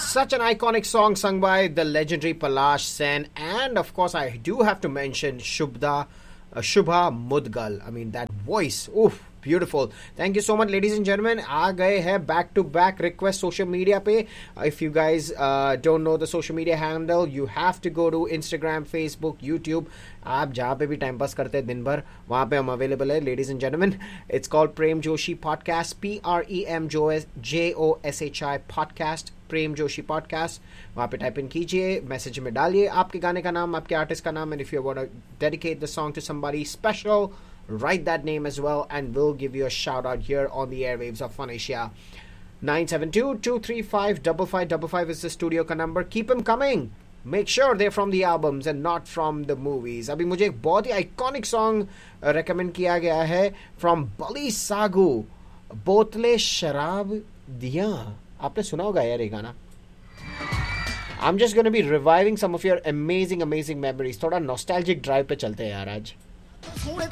Such an iconic song sung by the legendary Palash Sen, and of course I do have to mention Shubha Mudgal. I mean, that voice, oof, beautiful. Thank you so much, ladies and gentlemen. आ गए हैं back to back request social media पे. If you guys don't know the social media handle, you have to go to Instagram, Facebook, YouTube. आप जहाँ पे भी time pass करते हैं दिन भर, वहाँ पे हम अवेलेबल है, ladies and gentlemen. It's called Prem Joshi Podcast, PREMJOSHI Podcast. Prem Joshi podcast, वहाँ पे टाइप इन कीजिए, मैसेज में डालिए आपके गाने का नाम, आपके आर्टिस्ट का नाम, and if you want to dedicate the song to somebody special, write that name as well and we'll give you a shout out here on the airwaves of Fun Asia. 972-235-5555 is the studio ka number. Keep them coming. Make sure they're from the albums and not from the movies. अभी मुझे एक बहुत ही iconic song recommend किया गया है from Bali Sagu, बोतले शराब दिया. आपने सुना होगा यार ये गाना. I'm just going to be reviving some of your amazing memories. थोड़ा nostalgic drive पे चलते हैं यार आज.